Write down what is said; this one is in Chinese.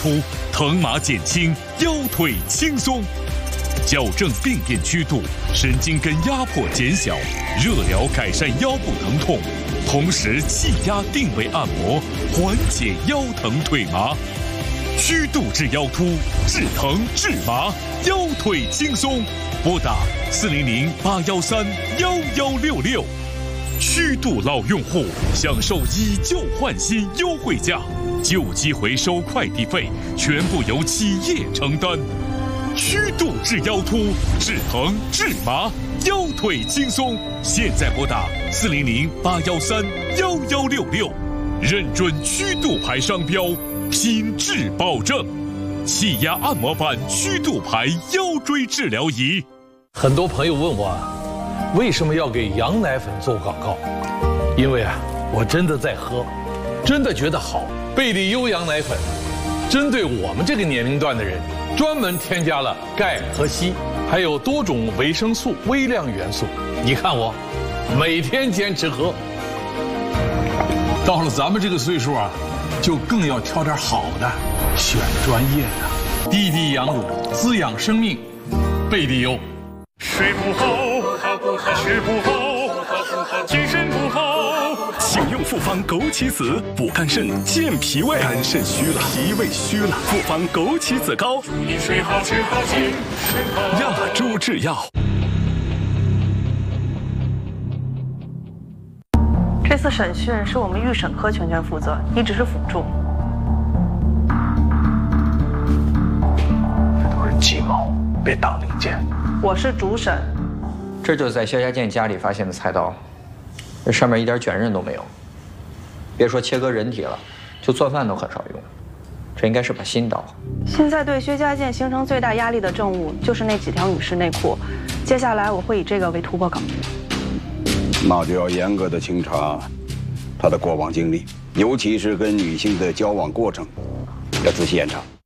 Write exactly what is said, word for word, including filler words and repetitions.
突，疼麻减轻，腰腿轻松。矫正病变曲度，神经根压迫减小，热疗改善腰部疼痛，同时气压定位按摩，缓解腰疼腿麻。曲度治腰突，治疼治麻，腰腿轻松。拨打四零零八幺三幺幺六六。曲度老用户享受以旧换新优惠价，旧机回收快递费全部由企业承担。曲度治腰突，治疼治麻，腰腿轻松。现在拨打四零零八幺三幺幺六六，认准曲度牌商标，品质保证。气压按摩板曲度牌腰椎治疗仪。 很多朋友问我，为什么要给羊奶粉做广告？因为啊，我真的在喝，真的觉得好。贝利优羊奶粉，针对我们这个年龄段的人，专门添加了钙和硒，还有多种维生素、微量元素。你看我，每天坚持喝。到了咱们这个岁数啊，就更要挑点好的，选专业的。滴滴羊乳，滋养生命，贝利优。 睡不好，吃不好，精神不好，请用复方枸杞子补肝肾、健脾胃。肝肾虚了，脾胃虚了，复方枸杞子膏。祝你睡好吃好精神好。亚洲制药。 这次审讯是我们预审科全权负责，你只是辅助。 这都是鸡毛，别当零件。 我是主审。 这就是在肖家健家里发现的菜刀，这上面一点卷刃都没有。别说切割人体了，就做饭都很少用。这应该是把新刀。 现在对薛家健形成最大压力的证物就是那几条女士内裤，接下来我会以这个为突破口。 那就要严格的清查他的过往经历，尤其是跟女性的交往过程，要仔细严查。